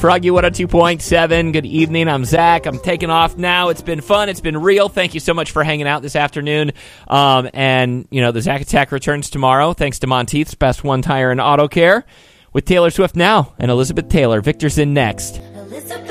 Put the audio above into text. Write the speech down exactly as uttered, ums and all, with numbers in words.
Froggy one oh two point seven. Good evening. I'm Zach. I'm taking off now. It's been fun. It's been real. Thank you so much for hanging out this afternoon. Um, and, you know, the Zach Attack returns tomorrow, thanks to Monteith's Best One Tire and Auto Care, with Taylor Swift now and Elizabeth Taylor. Victor's in next. Elizabeth.